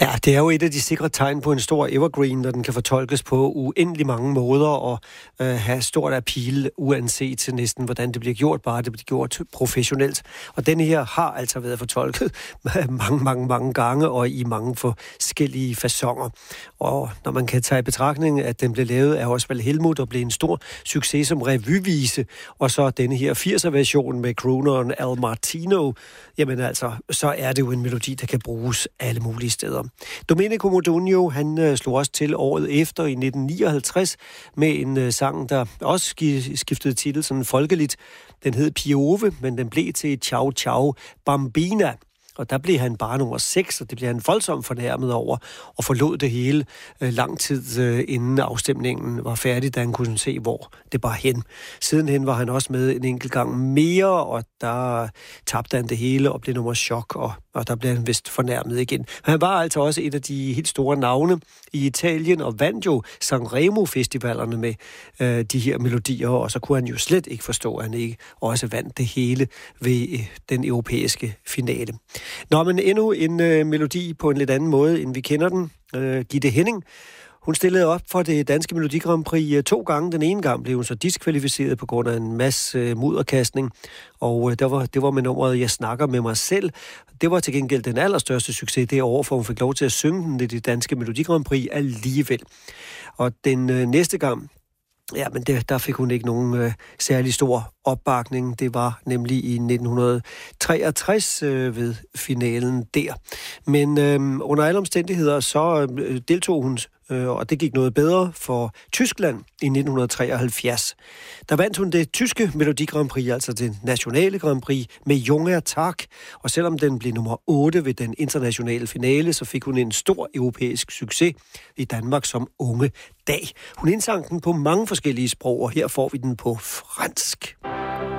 Ja, det er jo et af de sikre tegn på en stor evergreen, når den kan fortolkes på uendelig mange måder og have stort appeal, uanset til næsten, hvordan det bliver gjort, bare det bliver gjort professionelt. Og denne her har altså været fortolket mange gange og i mange forskellige faconer. Og når man kan tage i betragtning, at den blev lavet af Osvald Helmuth og blev en stor succes som revyvise, og så denne her 80'er-version med crooneren Al Martino, jamen altså, så er det jo en melodi, der kan bruges alle mulige steder. Domenico Modugno, han slog også til året efter i 1959 med en sang, der også skiftede titel sådan folkeligt. Den hed Piove, men den blev til Ciao Ciao Bambina. Og der blev han bare nummer 6, og det blev han voldsomt fornærmet over, og forlod det hele lang tid inden afstemningen var færdig, da han kunne se, hvor det bar hen. Sidenhen var han også med en enkelt gang mere, og der tabte han det hele og blev nummer chok, og der blev han vist fornærmet igen. Men han var altså også et af de helt store navne i Italien, og vandt jo Sanremo-festivalerne med de her melodier, og så kunne han jo slet ikke forstå, at han ikke også vandt det hele ved den europæiske finale. Nå, men endnu en melodi på en lidt anden måde, end vi kender den. Gitte Henning, hun stillede op for det danske Melodi Grand Prix 2 gange. Den ene gang blev hun så diskvalificeret på grund af en masse mudderkastning, og det var med nummeret Jeg snakker med mig selv. Det var til gengæld den allerstørste succes det år, for hun fik lov til at synge den i det danske Melodi Grand Prix alligevel. Og den næste gang, ja, men der fik hun ikke nogen særlig stor opbakning. Det var nemlig i 1963 ved finalen der. Men under alle omstændigheder så deltog hun, og det gik noget bedre for Tyskland i 1973. Der vandt hun det tyske Melodi Grand Prix, altså det nationale Grand Prix, med Junger Tag. Og selvom den blev nummer 8 ved den internationale finale, så fik hun en stor europæisk succes i Danmark som Unge Dag. Hun indsang den på mange forskellige sprog, og her får vi den på fransk.